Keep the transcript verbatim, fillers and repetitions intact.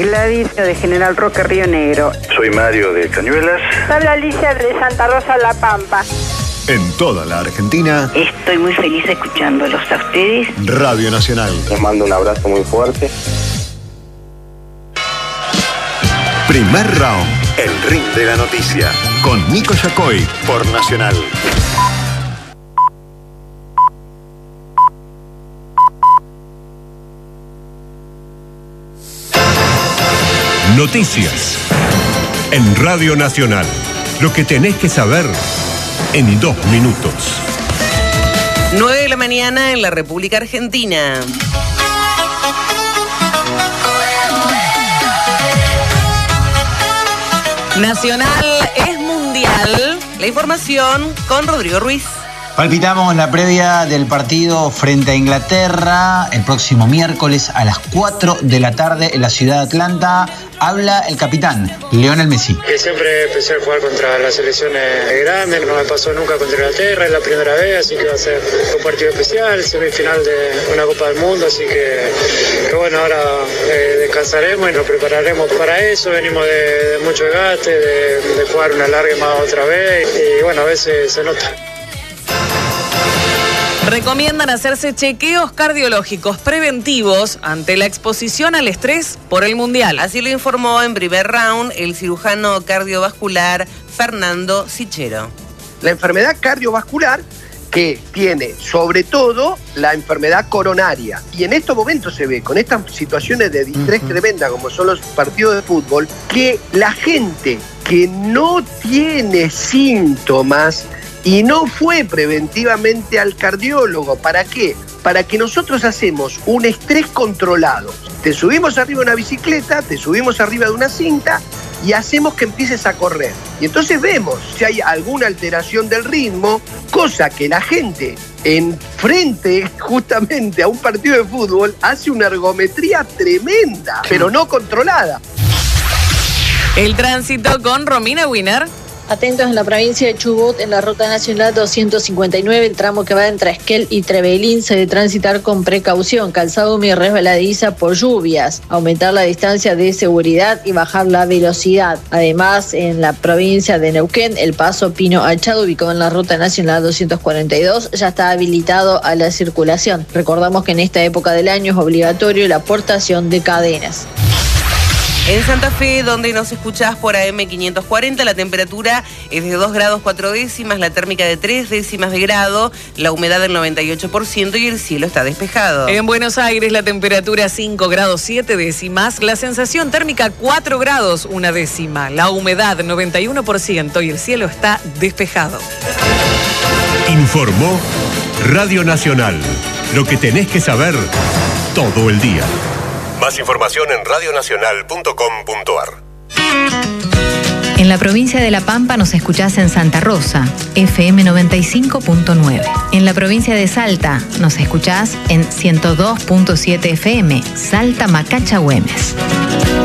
Gladys de General Roque, Río Negro. Soy Mario de Cañuelas. Habla Alicia de Santa Rosa, La Pampa. En toda la Argentina. Estoy muy feliz escuchándolos a ustedes. Radio Nacional. Les mando un abrazo muy fuerte. Primer round. El ring de la noticia. Con Nico Yacoy por Nacional. Noticias. En Radio Nacional. Lo que tenés que saber en dos minutos. nueve de la mañana en la República Argentina. Nacional es mundial. La información con Rodrigo Ruiz. Palpitamos la previa del partido frente a Inglaterra el próximo miércoles a las cuatro de la tarde en la ciudad de Atlanta. Habla el capitán, Lionel Messi. Que siempre empecé a jugar contra las selecciones grandes, no me pasó nunca contra Inglaterra, es la primera vez, así que va a ser un partido especial, semifinal de una Copa del Mundo, así que, que bueno, ahora eh, descansaremos y nos prepararemos para eso, venimos de, de mucho desgaste, de, de jugar una larga más otra vez, y bueno, a veces se nota. Recomiendan hacerse chequeos cardiológicos preventivos ante la exposición al estrés por el Mundial. Así lo informó en primer round el cirujano cardiovascular Fernando Sichero. La enfermedad cardiovascular que tiene sobre todo la enfermedad coronaria. Y en estos momentos se ve, con estas situaciones de distrés uh-huh. tremenda como son los partidos de fútbol, que la gente que no tiene síntomas y no fue preventivamente al cardiólogo. ¿Para qué? Para que nosotros hacemos un estrés controlado. Te subimos arriba de una bicicleta, te subimos arriba de una cinta y hacemos que empieces a correr. Y entonces vemos si hay alguna alteración del ritmo, cosa que la gente en frente justamente a un partido de fútbol hace una ergometría tremenda, pero no controlada. El tránsito con Romina Wiener. Atentos en la provincia de Chubut, en la ruta nacional doscientos cincuenta y nueve, el tramo que va entre Esquel y Trevelín, se debe transitar con precaución, calzado muy resbaladiza por lluvias, aumentar la distancia de seguridad y bajar la velocidad. Además, en la provincia de Neuquén, el paso Pino Achado, ubicado en la ruta nacional doscientos cuarenta y dos, ya está habilitado a la circulación. Recordamos que en esta época del año es obligatorio la portación de cadenas. En Santa Fe, donde nos escuchás por A M quinientos cuarenta, la temperatura es de dos grados cuatro décimas, la térmica de tres décimas de grado, la humedad del noventa y ocho por ciento y el cielo está despejado. En Buenos Aires, la temperatura cinco grados siete décimas, la sensación térmica cuatro grados una décima, la humedad noventa y uno por ciento y el cielo está despejado. Informó Radio Nacional. Lo que tenés que saber todo el día. Más información en radio nacional punto com punto a r. En la provincia de La Pampa nos escuchás en Santa Rosa, F M noventa y cinco punto nueve. En la provincia de Salta nos escuchás en ciento dos punto siete F M, Salta Macacha Güemes.